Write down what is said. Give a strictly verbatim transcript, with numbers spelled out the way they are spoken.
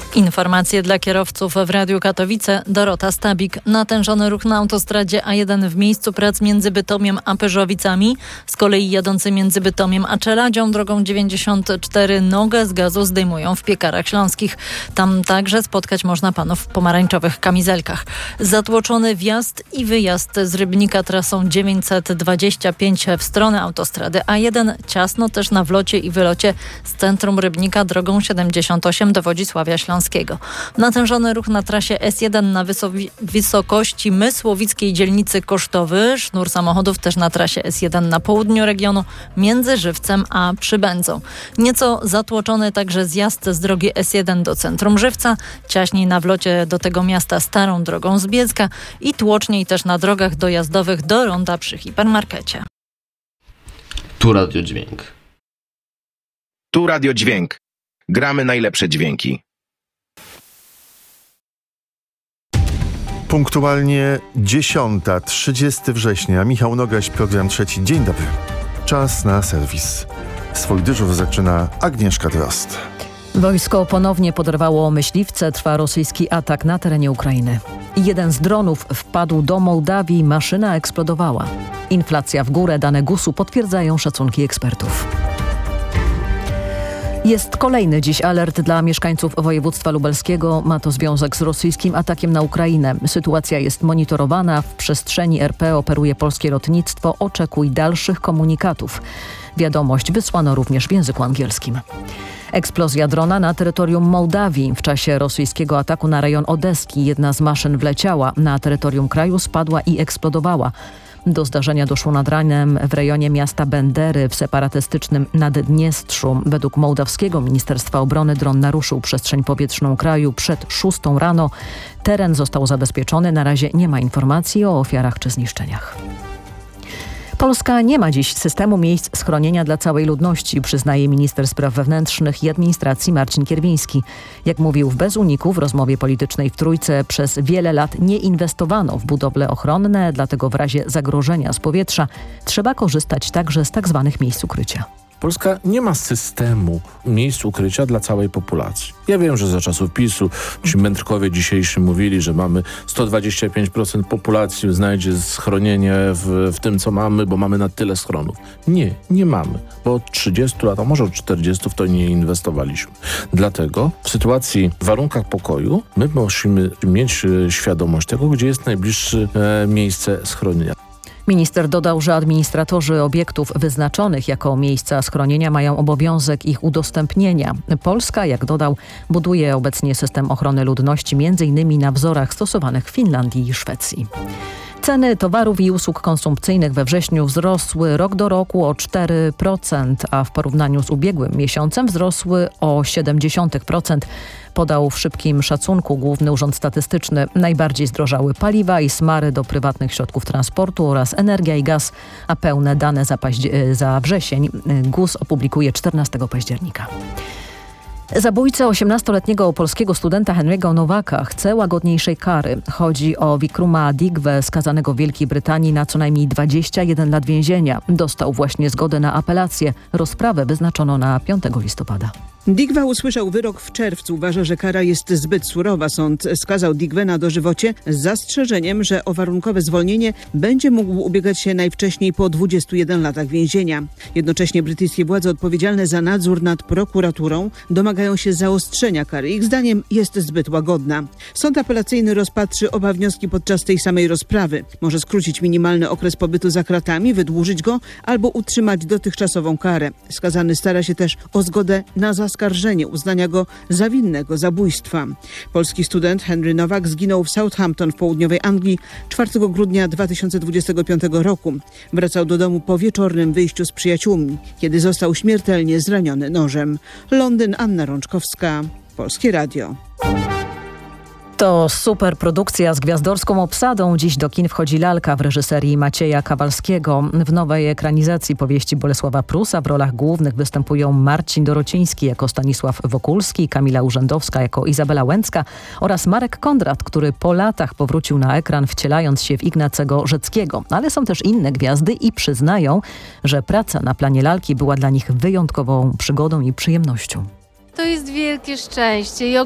Informacje dla kierowców w Radiu Katowice. Dorota Stabik. Natężony ruch na autostradzie A jeden w miejscu prac między Bytomiem a Pyrzowicami. Z kolei jadący między Bytomiem a Czeladzią drogą dziewięćdziesiąt cztery nogę z gazu zdejmują w Piekarach Śląskich. Tam także spotkać można panów w pomarańczowych kamizelkach. Zatłoczony wjazd i wyjazd z Rybnika trasą dziewięćset dwadzieścia pięć w stronę autostrady A jeden. Ciasno też na wlocie i wylocie z centrum Rybnika drogą siedemdziesiąt osiem do Wodzisławia Śląskiego. Natężony ruch na trasie S jeden na wysowi- wysokości Mysłowickiej dzielnicy Kosztowy. Sznur samochodów też na trasie S jeden na południu regionu między Żywcem a Przybędzą. Nieco zatłoczony także zjazd z drogi S jeden do centrum Żywca. Ciaśniej na wlocie do tego miasta starą drogą z Bielska i tłoczniej też na drogach dojazdowych do ronda przy hipermarkecie. Tu Radio Dźwięk. Tu Radio Dźwięk. Gramy najlepsze dźwięki. Punktualnie dziesiąta, trzydziestego września. Michał Nogaś, program trzeci. Dzień dobry. Czas na serwis. Swój dyżur zaczyna Agnieszka Drozd. Wojsko ponownie poderwało myśliwce. Trwa rosyjski atak na terenie Ukrainy. Jeden z dronów wpadł do Mołdawii. Maszyna eksplodowała. Inflacja w górę. Dane gusu potwierdzają szacunki ekspertów. Jest kolejny dziś alert dla mieszkańców województwa lubelskiego. Ma to związek z rosyjskim atakiem na Ukrainę. Sytuacja jest monitorowana. W przestrzeni R P operuje polskie lotnictwo. Oczekuj dalszych komunikatów. Wiadomość wysłano również w języku angielskim. Eksplozja drona na terytorium Mołdawii. W czasie rosyjskiego ataku na rejon Odeski jedna z maszyn wleciała na terytorium kraju, spadła i eksplodowała. Do zdarzenia doszło nad ranem w rejonie miasta Bendery w separatystycznym Naddniestrzu. Według mołdawskiego Ministerstwa Obrony dron naruszył przestrzeń powietrzną kraju przed szóstą rano. Teren został zabezpieczony. Na razie nie ma informacji o ofiarach czy zniszczeniach. Polska nie ma dziś systemu miejsc schronienia dla całej ludności, przyznaje minister spraw wewnętrznych i administracji Marcin Kierwiński. Jak mówił w Bez Uniku w rozmowie politycznej w Trójce, przez wiele lat nie inwestowano w budowle ochronne, dlatego w razie zagrożenia z powietrza trzeba korzystać także z tak zwanych miejsc ukrycia. Polska nie ma systemu miejsc ukrycia dla całej populacji. Ja wiem, że za czasów PiSu ci mędrkowie dzisiejsi mówili, że mamy sto dwadzieścia pięć procent populacji znajdzie schronienie w, w tym, co mamy, bo mamy na tyle schronów. Nie, nie mamy, bo od trzydziestu lat, a może od czterdziestu w to nie inwestowaliśmy. Dlatego w sytuacji, w warunkach pokoju my musimy mieć świadomość tego, gdzie jest najbliższe e, miejsce schronienia. Minister dodał, że administratorzy obiektów wyznaczonych jako miejsca schronienia mają obowiązek ich udostępnienia. Polska, jak dodał, buduje obecnie system ochrony ludności między innymi na wzorach stosowanych w Finlandii i Szwecji. Ceny towarów i usług konsumpcyjnych we wrześniu wzrosły rok do roku o cztery procent, a w porównaniu z ubiegłym miesiącem wzrosły o siedem przecinek pięć procent. Podał w szybkim szacunku Główny Urząd Statystyczny. Najbardziej zdrożały paliwa i smary do prywatnych środków transportu oraz energia i gaz, a pełne dane za, paździe- za wrzesień G U S opublikuje czternastego października. Zabójca osiemnastoletniego polskiego studenta Henry'ego Nowaka chce łagodniejszej kary. Chodzi o Wikruma Adigwę, skazanego w Wielkiej Brytanii na co najmniej dwadzieścia jeden lat więzienia. Dostał właśnie zgodę na apelację. Rozprawę wyznaczono na piątego listopada. Digwa usłyszał wyrok w czerwcu. Uważa, że kara jest zbyt surowa. Sąd skazał Digwę na dożywocie z zastrzeżeniem, że o warunkowe zwolnienie będzie mógł ubiegać się najwcześniej po dwudziestu jeden latach więzienia. Jednocześnie brytyjskie władze odpowiedzialne za nadzór nad prokuraturą domagają się zaostrzenia kary. Ich zdaniem jest zbyt łagodna. Sąd apelacyjny rozpatrzy oba wnioski podczas tej samej rozprawy. Może skrócić minimalny okres pobytu za kratami, wydłużyć go albo utrzymać dotychczasową karę. Skazany stara się też o zgodę na zaskarżenie uznania go za winnego zabójstwa. Polski student Henry Nowak zginął w Southampton w południowej Anglii czwartego grudnia dwa tysiące dwudziestego piątego roku. Wracał do domu po wieczornym wyjściu z przyjaciółmi, kiedy został śmiertelnie zraniony nożem. Londyn, Anna Rączkowska, Polskie Radio. To super produkcja z gwiazdorską obsadą. Dziś do kin wchodzi Lalka w reżyserii Macieja Kawalskiego. W nowej ekranizacji powieści Bolesława Prusa w rolach głównych występują Marcin Dorociński jako Stanisław Wokulski, Kamila Urzędowska jako Izabela Łęcka oraz Marek Kondrat, który po latach powrócił na ekran, wcielając się w Ignacego Rzeckiego. Ale są też inne gwiazdy i przyznają, że praca na planie Lalki była dla nich wyjątkową przygodą i przyjemnością. To jest wielkie szczęście i